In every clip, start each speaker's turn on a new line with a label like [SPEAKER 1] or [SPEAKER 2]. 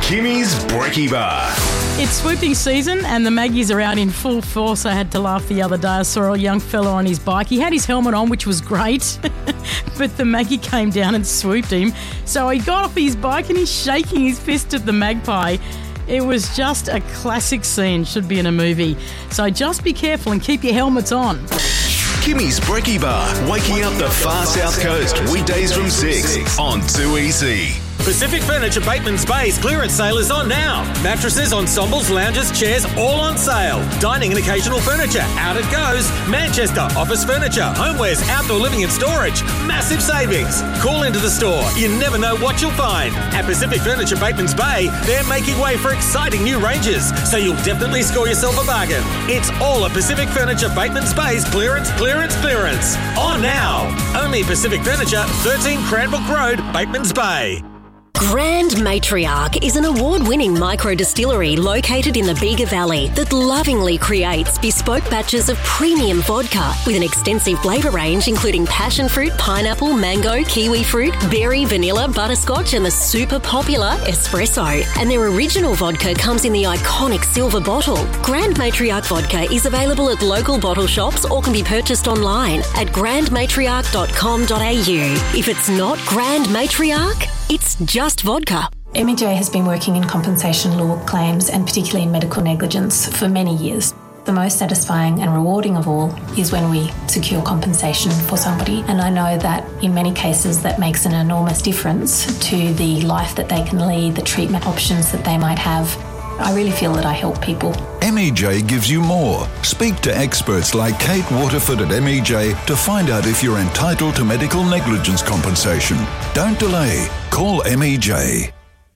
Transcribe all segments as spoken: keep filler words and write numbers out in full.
[SPEAKER 1] Kimmy's Brekkie Bar.
[SPEAKER 2] It's swooping season and the Maggies are out in full force. I had to laugh the other day. I saw a young fella on his bike. He had his helmet on, which was great, but the Maggie came down and swooped him. So he got off his bike and he's shaking his fist at the magpie. It was just a classic scene. Should be in a movie. So just be careful and keep your helmets on.
[SPEAKER 1] Kimmy's Brekkie Bar, waking up the far south coast, weekdays from six on two E C.
[SPEAKER 3] Pacific Furniture Bateman's Bay's clearance sale is on now. Mattresses, ensembles, lounges, chairs, all on sale. Dining and occasional furniture, out it goes. Manchester, office furniture, homewares, outdoor living and storage. Massive savings. Call into the store. You never know what you'll find. At Pacific Furniture Bateman's Bay, they're making way for exciting new ranges, so you'll definitely score yourself a bargain. It's all at Pacific Furniture Bateman's Bay's clearance, clearance, clearance. On now. Only Pacific Furniture, thirteen Cranbrook Road, Bateman's Bay.
[SPEAKER 4] Grand Matriarch is an award-winning micro-distillery located in the Bega Valley that lovingly creates bespoke batches of premium vodka with an extensive flavour range including passion fruit, pineapple, mango, kiwi fruit, berry, vanilla, butterscotch and the super popular espresso. And their original vodka comes in the iconic silver bottle. Grand Matriarch vodka is available at local bottle shops or can be purchased online at grand matriarch dot com dot a u. If it's not Grand Matriarch, it's just vodka.
[SPEAKER 5] M E J has been working in compensation law claims and particularly in medical negligence for many years. The most satisfying and rewarding of all is when we secure compensation for somebody, and I know that in many cases that makes an enormous difference to the life that they can lead, the treatment options that they might have. I really feel that I help people.
[SPEAKER 6] M E J gives you more. Speak to experts like Kate Waterford at M E J to find out if you're entitled to medical negligence compensation. Don't delay. Call M E J.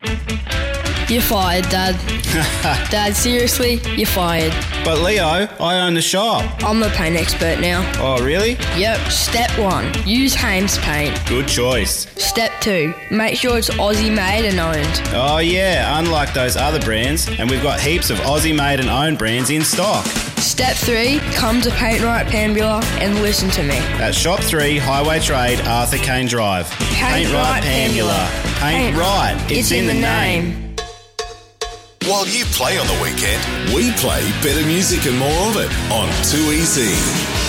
[SPEAKER 7] You're fired, Dad. Dad, seriously? You're fired.
[SPEAKER 8] But Leo, I own the shop.
[SPEAKER 7] I'm the paint expert now.
[SPEAKER 8] Oh, really?
[SPEAKER 7] Yep. Step one, use Hames paint.
[SPEAKER 8] Good choice.
[SPEAKER 7] Step two, make sure it's Aussie made and owned.
[SPEAKER 8] Oh yeah, unlike those other brands, and we've got heaps of Aussie made and owned brands in stock.
[SPEAKER 7] Step three, come to Paint Right Pambula and listen to me.
[SPEAKER 8] At Shop three, Highway Trade, Arthur Kane Drive.
[SPEAKER 7] Paint, Paint Right Pambula.
[SPEAKER 8] Paint, Paint Right, it's, it's in, in the name. name.
[SPEAKER 1] While you play on the weekend, we play better music and more of it on two E C.